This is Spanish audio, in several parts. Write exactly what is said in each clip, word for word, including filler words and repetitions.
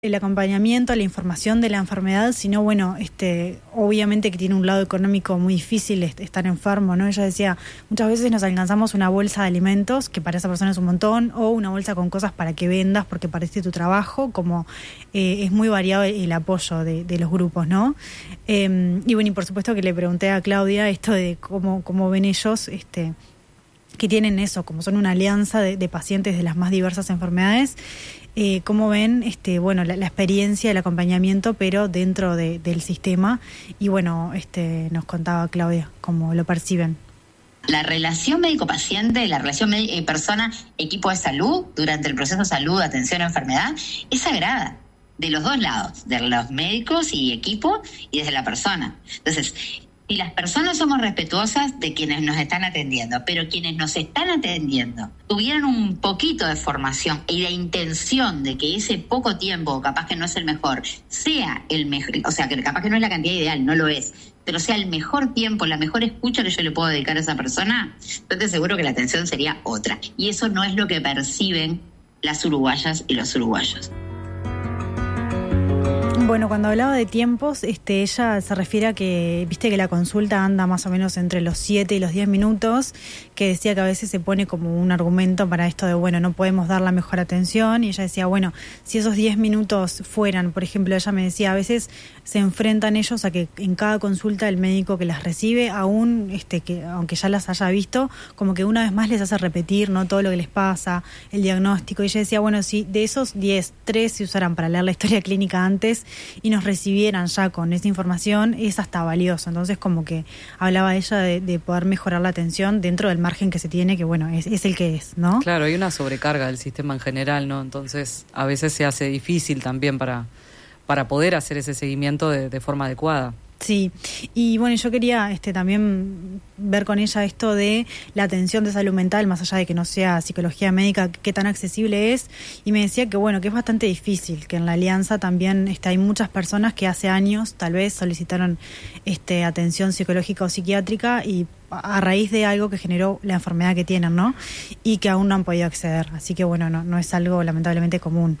el acompañamiento, la información de la enfermedad, sino bueno, este, obviamente que tiene un lado económico muy difícil estar enfermo, ¿no? Ella decía, muchas veces nos alcanzamos una bolsa de alimentos, que para esa persona es un montón, o una bolsa con cosas para que vendas porque parece tu trabajo, como eh, es muy variado el apoyo de, de los grupos, ¿no? Eh, y bueno, y por supuesto que le pregunté a Claudia esto de cómo, cómo ven ellos, este, que tienen eso, como son una alianza de, de pacientes de las más diversas enfermedades. Eh, ¿Cómo ven este, bueno, la, la experiencia, el acompañamiento, pero dentro de, del sistema? Y bueno, este, nos contaba Claudia cómo lo perciben. La relación médico-paciente, la relación eh, persona-equipo de salud durante el proceso de salud, atención a enfermedad, es sagrada, de los dos lados, de los médicos y equipo y desde la persona. Entonces, si las personas somos respetuosas de quienes nos están atendiendo, pero quienes nos están atendiendo tuvieran un poquito de formación y de intención de que ese poco tiempo, capaz que no es el mejor, sea el mejor, o sea, que capaz que no es la cantidad ideal, no lo es, pero sea el mejor tiempo, la mejor escucha que yo le puedo dedicar a esa persona, yo te aseguro que la atención sería otra. Y eso no es lo que perciben las uruguayas y los uruguayos. Bueno, cuando hablaba de tiempos, este, ella se refiere a que, viste que la consulta anda más o menos entre los siete y los diez minutos, que decía que a veces se pone como un argumento para esto de, bueno, no podemos dar la mejor atención, y ella decía, bueno, si esos diez minutos fueran, por ejemplo, ella me decía, a veces se enfrentan ellos a que en cada consulta el médico que las recibe, aún, este, que aunque ya las haya visto, como que una vez más les hace repetir, ¿no?, todo lo que les pasa, el diagnóstico, y ella decía, bueno, si de esos diez, tres se usaran para leer la historia clínica antes, y nos recibieran ya con esa información, es hasta valioso. Entonces, como que hablaba ella de, de poder mejorar la atención dentro del margen que se tiene, que bueno, es, es el que es, ¿no? Claro, hay una sobrecarga del sistema en general, ¿no? Entonces, a veces se hace difícil también para, para poder hacer ese seguimiento de, de forma adecuada. Sí, y bueno, yo quería este también ver con ella esto de la atención de salud mental, más allá de que no sea psicología médica, qué tan accesible es, y me decía que bueno, que es bastante difícil, que en la alianza también este, hay muchas personas que hace años tal vez solicitaron este atención psicológica o psiquiátrica y a raíz de algo que generó la enfermedad que tienen, ¿no? Y que aún no han podido acceder, así que bueno, no, no es algo lamentablemente común.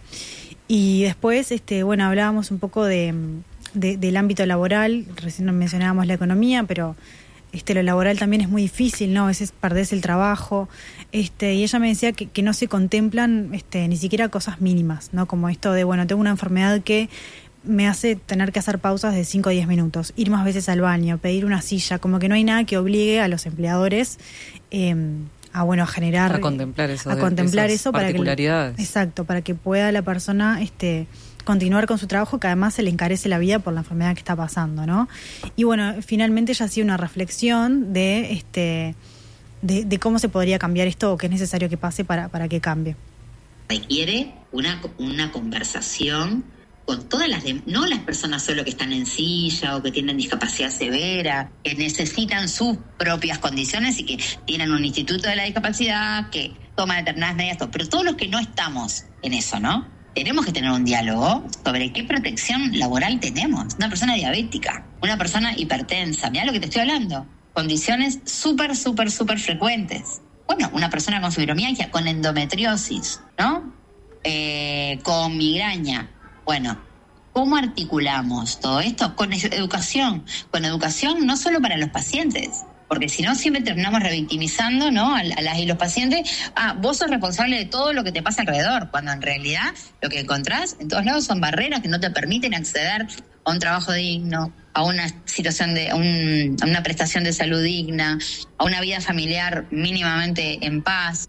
Y después, este bueno, hablábamos un poco de... De, del ámbito laboral, recién mencionábamos la economía, pero este lo laboral también es muy difícil, ¿no? A veces perdés el trabajo, este y ella me decía que, que no se contemplan este ni siquiera cosas mínimas, ¿no? Como esto de, bueno, tengo una enfermedad que me hace tener que hacer pausas de cinco a diez minutos, ir más veces al baño, pedir una silla, como que no hay nada que obligue a los empleadores eh, a bueno a generar... A contemplar eso. A de, contemplar esas eso para particularidades. que... Exacto, para que pueda la persona... este continuar con su trabajo, que además se le encarece la vida por la enfermedad que está pasando, ¿no? Y bueno, finalmente ella hacía una reflexión de este de, de cómo se podría cambiar esto o qué es necesario que pase para, para que cambie. Requiere una, una conversación con todas las de, no las personas solo que están en silla o que tienen discapacidad severa, que necesitan sus propias condiciones y que tienen un instituto de la discapacidad que toma determinadas medidas, pero todos los que no estamos en eso, ¿no? Tenemos que tener un diálogo sobre qué protección laboral tenemos. Una persona diabética, una persona hipertensa, mirá lo que te estoy hablando. Condiciones súper, súper, súper frecuentes. Bueno, una persona con fibromialgia, con endometriosis, ¿no? Eh, con migraña. Bueno, ¿cómo articulamos todo esto? Con educación. Con educación no solo para los pacientes, porque si no siempre terminamos revictimizando, ¿no?, a, a las y los pacientes. Ah, vos sos responsable de todo lo que te pasa alrededor, cuando en realidad lo que encontrás en todos lados son barreras que no te permiten acceder a un trabajo digno, a una situación de, a, un, a una prestación de salud digna, a una vida familiar mínimamente en paz.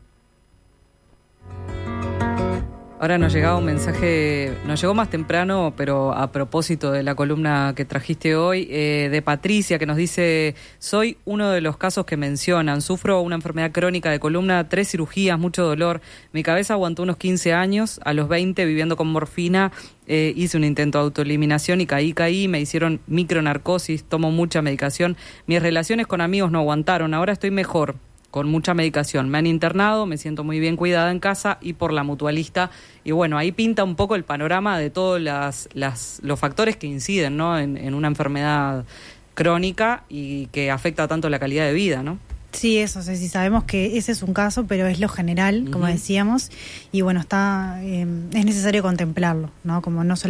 Ahora nos llegaba un mensaje, nos llegó más temprano, pero a propósito de la columna que trajiste hoy, eh, de Patricia, que nos dice: soy uno de los casos que mencionan, sufro una enfermedad crónica de columna, tres cirugías, mucho dolor, mi cabeza aguantó unos quince años, a los veinte viviendo con morfina, eh, hice un intento de autoeliminación y caí, caí, me hicieron micronarcosis, tomo mucha medicación, mis relaciones con amigos no aguantaron, ahora estoy mejor, con mucha medicación. Me han internado, me siento muy bien cuidada en casa y por la mutualista. Y bueno, ahí pinta un poco el panorama de todos las, las, los factores que inciden, ¿no?, en, en una enfermedad crónica y que afecta tanto la calidad de vida, ¿no? Sí, eso, o sea, sí sabemos que ese es un caso, pero es lo general, como Uh-huh. decíamos, y bueno, está eh, es necesario contemplarlo, ¿no? Como no solamente